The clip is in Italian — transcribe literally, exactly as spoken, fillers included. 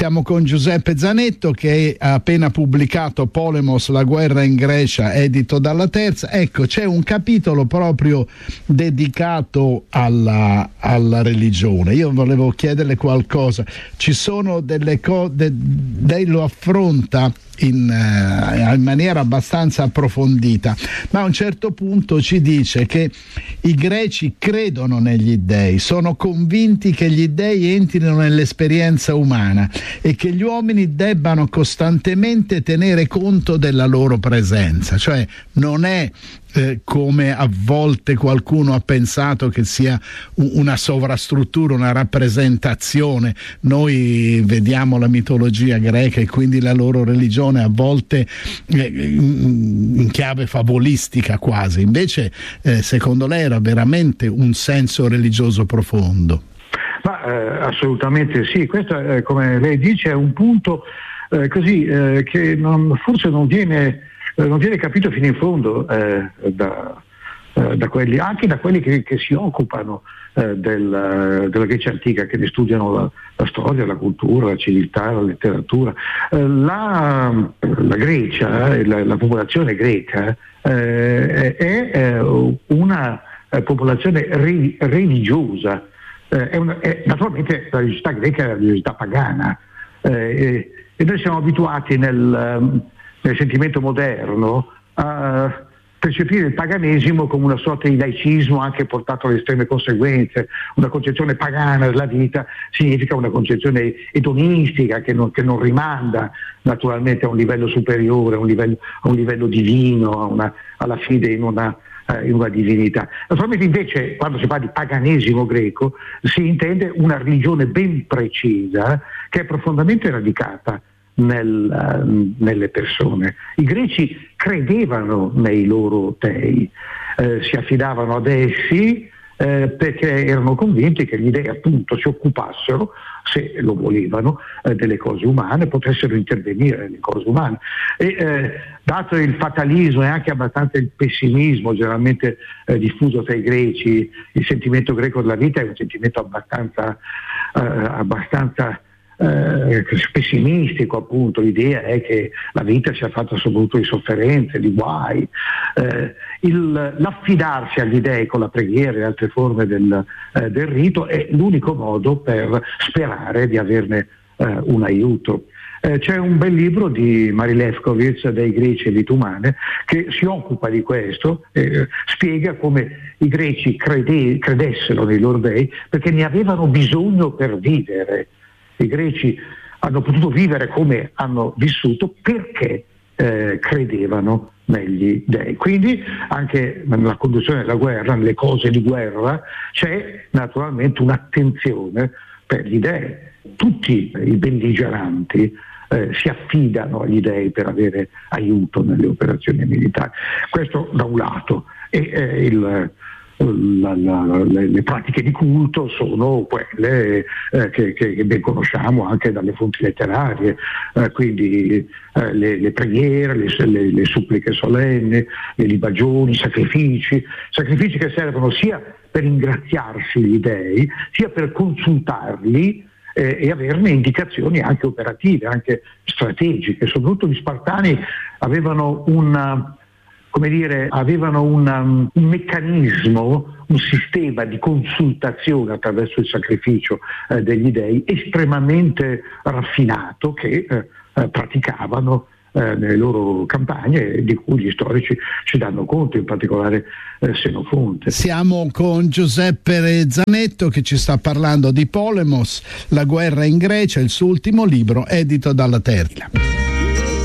Siamo con Giuseppe Zanetto che ha appena pubblicato Polemos, la guerra in Grecia, edito dalla Terza. Ecco, c'è un capitolo proprio dedicato alla, alla religione. Io volevo chiederle qualcosa. Ci sono delle cose, lei lo affronta In, uh, in maniera abbastanza approfondita, ma a un certo punto ci dice che i greci credono negli dei, sono convinti che gli dei entrino nell'esperienza umana e che gli uomini debbano costantemente tenere conto della loro presenza, cioè non è Eh, come a volte qualcuno ha pensato che sia u- una sovrastruttura, una rappresentazione. Noi vediamo la mitologia greca e quindi la loro religione a volte eh, in, in chiave favolistica quasi, invece eh, secondo lei era veramente un senso religioso profondo. Ma eh, assolutamente sì, questo eh, come lei dice è un punto eh, così eh, che non, forse non viene non viene capito fino in fondo eh, da, eh, da quelli, anche da quelli che, che si occupano eh, del, della Grecia antica, che ne studiano la, la storia, la cultura, la civiltà, la letteratura. Eh, la, la Grecia, la, la popolazione greca eh, è, è una popolazione re, religiosa, eh, è una, è, naturalmente la religiosità greca è la religiosità pagana eh, e, e noi siamo abituati nel nel sentimento moderno a percepire il paganesimo come una sorta di laicismo anche portato alle estreme conseguenze. Una concezione pagana della vita significa una concezione edonistica che non, che non rimanda naturalmente a un livello superiore, a un livello, a un livello divino, a una, alla fede in una, eh, in una divinità. Naturalmente invece quando si parla di paganesimo greco si intende una religione ben precisa che è profondamente radicata Nel, uh, nelle persone. I greci credevano nei loro dei, eh, si affidavano ad essi eh, perché erano convinti che gli dei appunto si occupassero, se lo volevano, eh, delle cose umane, potessero intervenire nelle cose umane. E eh, dato il fatalismo e anche abbastanza il pessimismo generalmente eh, diffuso tra i greci, il sentimento greco della vita è un sentimento abbastanza eh, abbastanza Eh, pessimistico, appunto. L'idea è che la vita sia fatta soprattutto di sofferenze, di guai. Eh, il, l'affidarsi agli dei con la preghiera e altre forme del, eh, del rito è l'unico modo per sperare di averne eh, un aiuto. Eh, c'è un bel libro di Mari Lefkowitz, Dei greci e vite umane, che si occupa di questo, eh, spiega come i greci crede, credessero nei loro dei perché ne avevano bisogno per vivere. I greci hanno potuto vivere come hanno vissuto perché eh, credevano negli dei. Quindi anche nella conduzione della guerra, nelle cose di guerra, c'è naturalmente un'attenzione per gli dei. Tutti i belligeranti eh, si affidano agli dei per avere aiuto nelle operazioni militari. Questo da un lato. E eh, il La, la, le, le pratiche di culto sono quelle eh, che, che ben conosciamo anche dalle fonti letterarie, eh, quindi eh, le, le preghiere, le, le, le suppliche solenni, le libagioni, i sacrifici, sacrifici che servono sia per ingraziarsi gli dei, sia per consultarli eh, e averne indicazioni anche operative, anche strategiche. Soprattutto gli Spartani avevano una come dire, avevano una, un meccanismo, un sistema di consultazione attraverso il sacrificio eh, degli dei estremamente raffinato che eh, eh, praticavano eh, nelle loro campagne, di cui gli storici ci danno conto, in particolare eh, Senofonte. Siamo con Giuseppe Zanetto che ci sta parlando di Polemos, la guerra in Grecia, il suo ultimo libro edito dalla Terza.